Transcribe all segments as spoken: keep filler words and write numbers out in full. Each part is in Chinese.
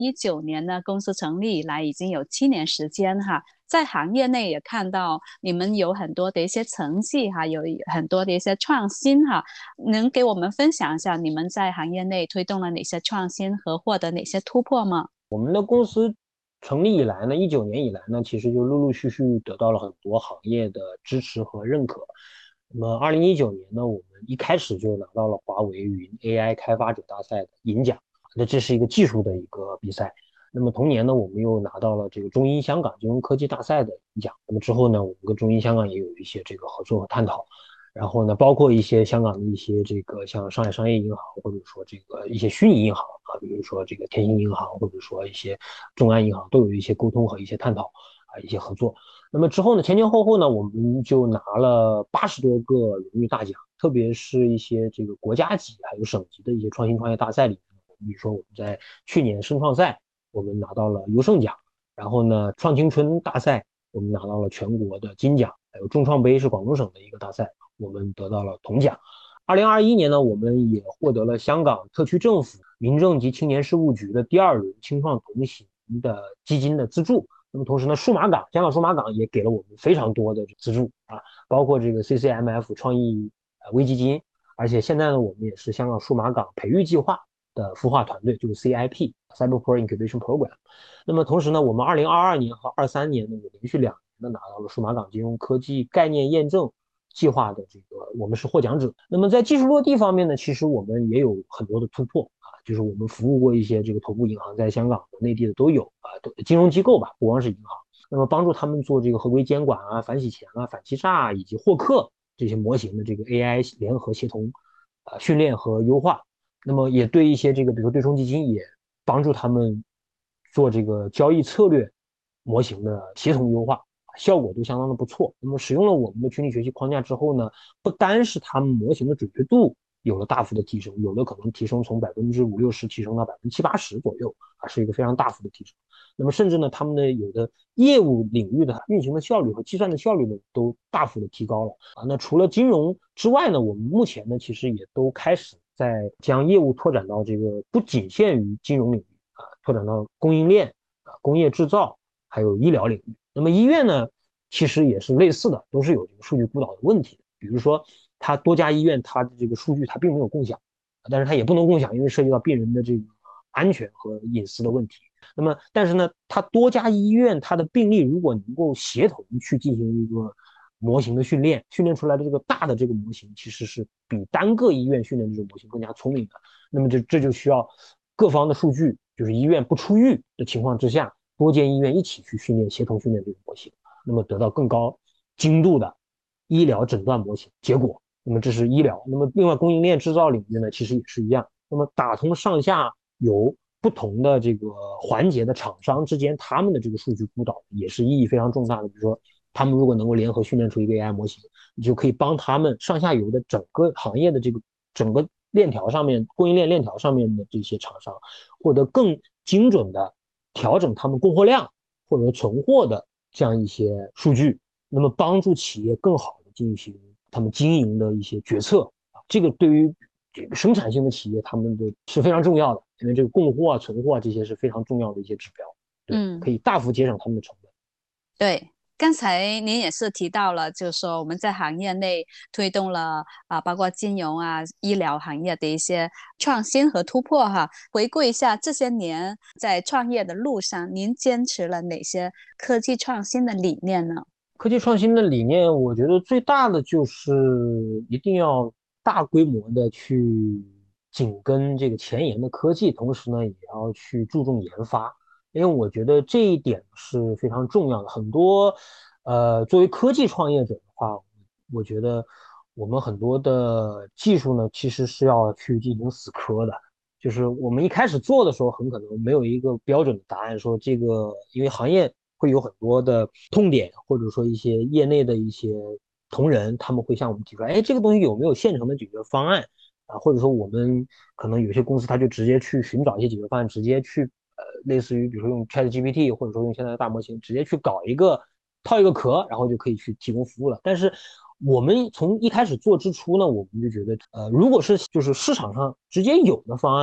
一九年呢，公司成立以来已经有七年时间哈，在行业内也看到你们有很多的一些成绩哈，有很多的一些创新哈，能给我们分享一下你们在行业内推动了哪些创新和获得哪些突破吗？ 我们的公司成立以来呢，一九年以来呢，其实就陆陆续续得到了很多行业的支持和认可。那么，二零一九年呢，我们一开始就拿到了华为云 A I 开发者大赛的银奖，那这是一个技术的一个比赛。那么同年呢，我们又拿到了这个中英香港金融科技大赛的银奖。那么之后呢，我们跟中英香港也有一些这个合作和探讨。然后呢，包括一些香港的一些这个像上海商业银行，或者说这个一些虚拟银行啊，比如说这个天星银行，或者说一些众安银行，都有一些沟通和一些探讨啊，一些合作。那么之后呢，前前后后呢，我们就拿了八十多个荣誉大奖，特别是一些这个国家级还有省级的一些创新创业大赛里面，比如说我们在去年深创赛，我们拿到了优胜奖，然后呢，创青春大赛我们拿到了全国的金奖，还有中创杯是广东省的一个大赛，我们得到了铜奖。二零二一年呢，我们也获得了香港特区政府民政及青年事务局的第二轮青创同行的基金的资助。那么同时呢，数码港香港数码港也给了我们非常多的资助啊，包括这个 C C M F 创意呃微基金，而且现在呢，我们也是香港数码港培育计划的孵化团队，就是 C I P Cyberport Incubation Program。那么同时呢，我们二零二二年和二三年呢，也连续两年的拿到了数码港金融科技概念验证计划的这个，我们是获奖者。那么在技术落地方面呢，其实我们也有很多的突破啊，就是我们服务过一些这个头部银行，在香港和内地的都有啊，都金融机构吧，不光是银行。那么帮助他们做这个合规监管啊、反洗钱啊、反欺诈啊以及获客这些模型的这个 A I 联合协同啊训练和优化。那么也对一些这个，比如说对冲基金，也帮助他们做这个交易策略模型的协同优化，效果都相当的不错。那么使用了我们的群体学习框架之后呢，不单是他们模型的准确度有了大幅的提升，有的可能提升从百分之五六十提升到百分之七八十左右啊，是一个非常大幅的提升。那么甚至呢，他们的有的业务领域的运行的效率和计算的效率呢，都大幅的提高了啊。那除了金融之外呢，我们目前呢，其实也都开始在将业务拓展到这个不仅限于金融领域啊，拓展到供应链啊、工业制造还有医疗领域。那么医院呢，其实也是类似的，都是有这个数据孤岛的问题。比如说，它多家医院它的这个数据它并没有共享，但是它也不能共享，因为涉及到病人的这个安全和隐私的问题。那么，但是呢，它多家医院它的病例如果能够协同去进行一个模型的训练，训练出来的这个大的这个模型，其实是比单个医院训练的这种模型更加聪明的。那么这这就需要各方的数据，就是医院不出狱的情况之下，多间医院一起去训练，协同训练这个模型，那么得到更高精度的医疗诊断模型结果。那么这是医疗。那么另外供应链制造领域呢，其实也是一样。那么打通上下游不同的这个环节的厂商之间，他们的这个数据孤岛也是意义非常重大的。比如说，他们如果能够联合训练出一个 A I 模型，你就可以帮他们上下游的整个行业的这个整个链条上面，供应链链条上面的这些厂商，获得更精准的调整他们供货量或者存货的这样一些数据，那么帮助企业更好的进行他们经营的一些决策啊，这个对于这个生产性的企业，他们的是非常重要的，因为这个供货啊、存货啊这些是非常重要的一些指标，对，可嗯。 以大幅节省他们的成本。 对，刚才您也是提到了，就是说我们在行业内推动了啊，包括金融啊、医疗行业的一些创新和突破哈。回顾一下这些年在创业的路上，您坚持了哪些科技创新的理念呢？ 科技创新的理念，我觉得最大的就是一定要大规模的去紧跟这个前沿的科技，同时呢，也要去注重研发，因为我觉得这一点是非常重要的。很多，呃，作为科技创业者的话，我觉得我们很多的技术呢，其实是要去进行死磕的。就是我们一开始做的时候，很可能没有一个标准的答案，说这个因为行业会有很多的痛点，或者说一些业内的一些同仁，他们会向我们提出来，哎，这个东西有没有现成的解决方案啊？或者说我们可能有些公司他就直接去寻找一些解决方案，直接去呃，类似于比如说用 ChatGPT，或者说用现在的大模型，直接去搞一个套一个壳，然后就可以去提供服务了。但是我们从一开始做之初呢，我们就觉得，呃，如果是就是市场上直接有的方案呢，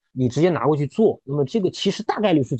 你直接拿过去做，那么这个其实大概率是